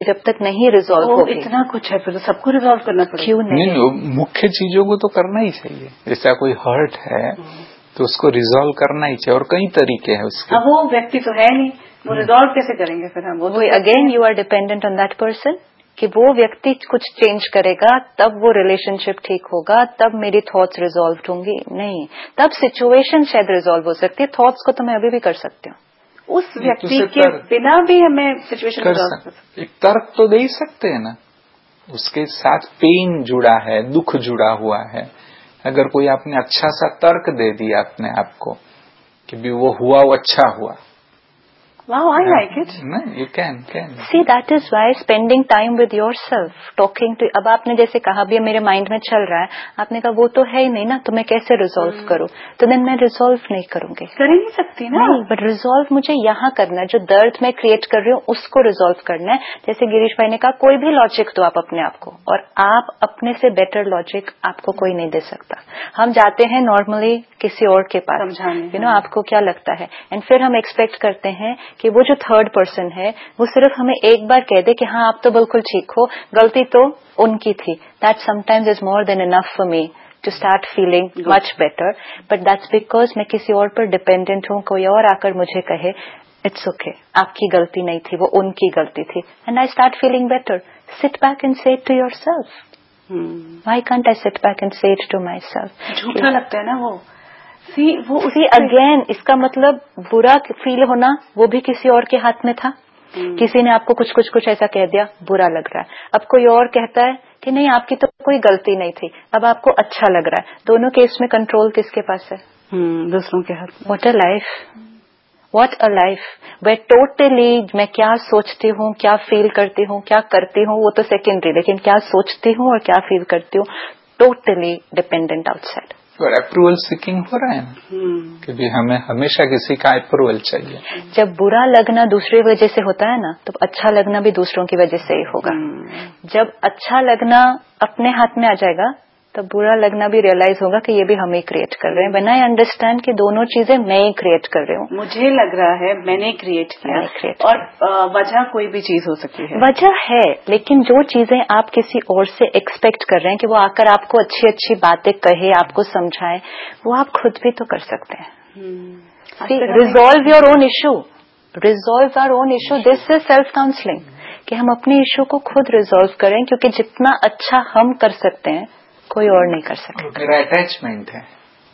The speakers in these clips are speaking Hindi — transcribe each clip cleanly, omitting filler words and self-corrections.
जब तक नहीं रिजॉल्व होगी। इतना कुछ है फिर तो सबको रिजॉल्व करना पड़ेगा। क्यों नहीं? मुख्य चीजों को तो करना ही चाहिए। जैसा कोई हर्ट है तो उसको रिजॉल्व करना ही चाहिए और कई तरीके हैं उसके। अब वो व्यक्ति तो है नहीं, वो रिजॉल्व कैसे करेंगे फिर हम? वो again you are dependent on that person कि वो व्यक्ति कुछ चेंज करेगा तब वो रिलेशनशिप ठीक होगा, तब मेरी थॉट्स रिजॉल्व होंगी। नहीं, तब सिचुएशन शायद रिजॉल्व हो सकती है, थॉट्स को तो मैं अभी भी कर सकती हूँ। उस व्यक्ति के बिना भी हमें सिचुएशन कर सकते। एक तर्क तो दे ही सकते हैं ना, उसके साथ पेन जुड़ा है, दुख जुड़ा हुआ है। अगर कोई आपने अच्छा सा तर्क दे दिया अपने आप को कि भी वो हुआ, वो अच्छा हुआ, Wow, I like it. You can. See, that is why spending time with yourself, talking to. अब आपने जैसे कहा भी मेरे माइंड में चल रहा है, आपने कहा वो तो है ही नहीं ना, तो मैं कैसे रिजॉल्व करूं? तो देन मैं रिजॉल्व नहीं करूंगी। कर ही नहीं सकती ना। नहीं, बट रिजॉल्व मुझे यहाँ करना है, जो दर्द मैं क्रिएट कर रही हूँ उसको रिजॉल्व करना है। जैसे गिरीश भाई ने कहा, कोई भी लॉजिक दो आप अपने आप को, और आप अपने से बेटर लॉजिक आपको कोई नहीं दे सकता। हम जाते हैं नॉर्मली किसी और के पास, समझाने, आपको क्या लगता है, एंड फिर हम एक्सपेक्ट करते हैं कि वो जो थर्ड पर्सन है वो सिर्फ हमें एक बार कह दे कि हाँ आप तो बिल्कुल ठीक हो, गलती तो उनकी थी। That sometimes is more than enough for me to start feeling much better, but that's because मैं किसी और पर डिपेंडेंट हूँ। कोई और आकर मुझे कहे इट्स ओके, आपकी गलती नहीं थी, वो उनकी गलती थी, and I start feeling better. Sit back and से it to yourself, why can't I sit back and से इट टू माई सेल्फ? झूठा लगता है ना वो। सी अगेन, इसका मतलब बुरा फील होना वो भी किसी और के हाथ में था। किसी ने आपको कुछ ऐसा कह दिया, बुरा लग रहा है। अब कोई और कहता है कि नहीं आपकी तो कोई गलती नहीं थी, अब आपको अच्छा लग रहा है। दोनों केस में कंट्रोल किसके पास है? दूसरों के हाथ। What a life, what a life. Way totally मैं क्या सोचती हूँ, क्या फील करती हूँ, क्या करती हूँ, वो तो सेकेंडरी, लेकिन क्या सोचती हूँ और क्या फील करती हूँ टोटली डिपेंडेंट आउटसाइड। और अप्रूवल सीकिंग हो रहा है ना, कि भी हमें हमेशा किसी का अप्रूवल चाहिए। जब बुरा लगना दूसरी वजह से होता है ना, तो अच्छा लगना भी दूसरों की वजह से ही होगा। जब अच्छा लगना अपने हाथ में आ जाएगा, तब बुरा लगना भी रियलाइज होगा कि ये भी हम ही क्रिएट कर रहे हैं। व्हेन आई अंडरस्टैंड कि दोनों चीजें मैं ही क्रिएट कर रही हूँ, मुझे लग रहा है मैंने क्रिएट किया, और वजह कोई भी चीज हो सकती है। वजह है, लेकिन जो चीजें आप किसी और से एक्सपेक्ट कर रहे हैं कि वो आकर आपको अच्छी अच्छी बातें कहे, आपको समझाए, वो आप खुद भी तो कर सकते हैं। Resolve your own issue, resolve our own issue, this is self counselling, कि हम अपने इशू को खुद रिजॉल्व करें, क्योंकि जितना अच्छा हम कर सकते हैं कोई और नहीं कर सकता। मेरा अटैचमेंट है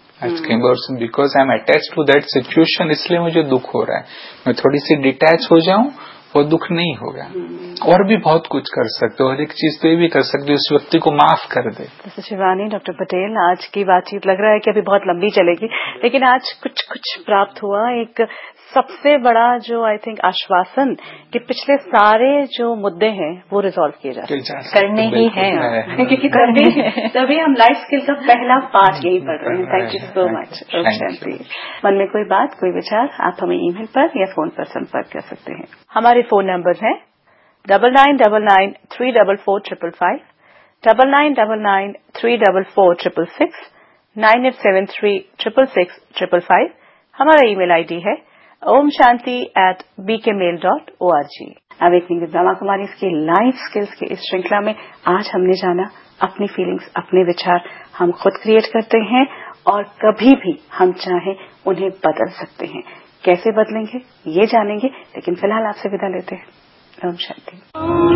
because I am attach to that situation, इसलिए मुझे दुख हो रहा है। मैं थोड़ी सी डिटैच हो जाऊं, वो दुख नहीं होगा। और भी बहुत कुछ कर सकते हो, हर एक चीज तो ये भी कर सकते हो उस व्यक्ति को माफ कर दे। शिवानी, डॉक्टर पटेल, आज की बातचीत लग रहा है कि अभी बहुत लंबी चलेगी, लेकिन आज कुछ प्राप्त हुआ। एक सबसे बड़ा जो आई थिंक आश्वासन कि पिछले सारे जो मुद्दे हैं वो रिजॉल्व किए जा सकते, करने ही हैं, क्योंकि तभी हम लाइफ स्किल का पहला पार्ट यही पढ़ रहे हैं। Thank you so much. शांति। मन में कोई बात, कोई विचार, आप हमें ईमेल पर या फोन पर संपर्क कर सकते हैं। हमारे फोन नंबर है 9999344555, 9999344666, 9873666555। हमारा ईमेल आईडी है omshanti@bkmail.org। Awakening with Brahma Kumari की लाइफ स्किल्स की इस श्रृंखला में आज हमने जाना अपनी फीलिंग्स, अपने विचार हम खुद क्रिएट करते हैं, और कभी भी हम चाहें उन्हें बदल सकते हैं। कैसे बदलेंगे ये जानेंगे, लेकिन फिलहाल आपसे विदा लेते हैं। ओम शांति।